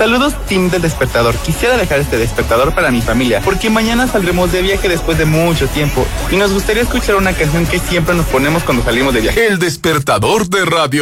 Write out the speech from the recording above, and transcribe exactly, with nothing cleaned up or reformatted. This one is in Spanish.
Saludos, team del despertador. Quisiera dejar este despertador para mi familia, porque mañana saldremos de viaje después de mucho tiempo y nos gustaría escuchar una canción que siempre nos ponemos cuando salimos de viaje. El despertador de Radio